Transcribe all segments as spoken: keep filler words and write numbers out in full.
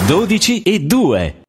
dodici e due.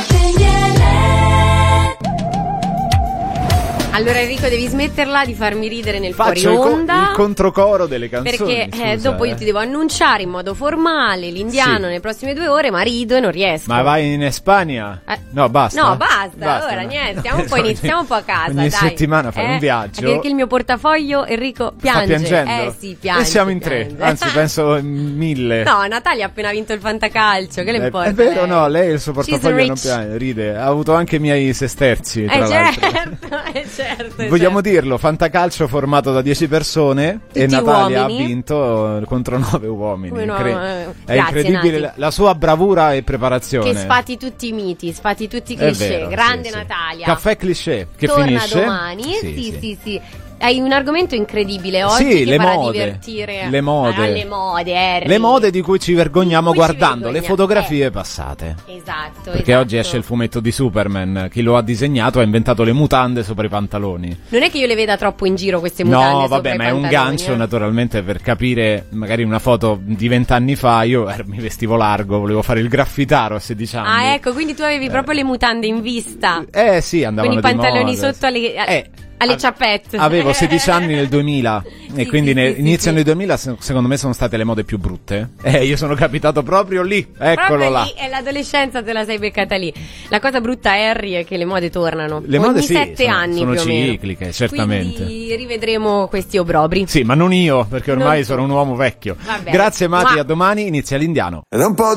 Allora Enrico, devi smetterla di farmi ridere nel Faccio fuori il, co- onda, il controcoro delle canzoni. perché scusa, eh, dopo eh. io ti devo annunciare in modo formale l'indiano Sì. nelle prossime due ore, ma rido e non riesco. Ma vai in Spagna? Eh, No, basta. No, basta, ora no. niente, stiamo un po', iniziamo un po' a casa, Ogni dai. settimana fare Eh, un viaggio. Anche perché il mio portafoglio, Enrico, piange. Sta piangendo? Eh sì, piange. E siamo in tre, piange. anzi penso in mille. No, Natalia ha appena vinto il fantacalcio, che le Eh, importa? È vero, lei? no, lei il suo She's portafoglio non rich. piange, ride. Ha avuto anche i miei sesterzi, tra Eh l'altro. certo, eh certo. Vogliamo certo. dirlo, fantacalcio formato da dieci persone e Tutti Natalia uomini. ha vinto contro nove uomini. Come no, Incre- eh, È grazie, incredibile Nati. la, la sua bravura e preparazione. Che sfati tutti i miti, sfati tutti i È cliché. vero, Grande sì, sì. Natalia. Caffè cliché che Torna finisce domani. Sì, sì, sì, sì. Hai un argomento incredibile oggi Sì, che le farà mode. divertire. Le mode. Ah, le mode, Harry. Le mode di cui ci vergogniamo Di cui ci guardando le vergogniamo. fotografie passate. Esatto. Perché esatto. oggi esce il fumetto di Superman. Chi lo ha disegnato ha inventato le mutande sopra i pantaloni. Non è che io le veda troppo in giro queste mutande. No, sopra vabbè, i ma è un pantaloni, gancio eh. naturalmente per capire magari una foto di vent'anni fa. Io eh, mi vestivo largo, volevo fare il graffitaro a sedici anni. Ah, ecco, quindi tu avevi proprio le mutande in vista. Eh sì, andavano Con i di pantaloni moda. sotto alle, a- Eh, alle ave- ciappette. Avevo sedici anni nel duemila e Sì, quindi sì, ne- sì, sì, inizio sì. nel duemila se- secondo me sono state le mode più brutte. Eh, io sono capitato proprio lì, eccolo Proprio là. lì, e l'adolescenza te la sei beccata lì. La cosa brutta, Harry, è che le mode tornano. Le Ogni mode sì, sette sono- anni sono più o meno. cicliche, certamente. Quindi rivedremo questi obrobri. Sì, ma non io, perché ormai Non tu. sono un uomo vecchio. Va bene. Grazie Mati, Ma- a domani inizia l'Indiano. Ed è un po'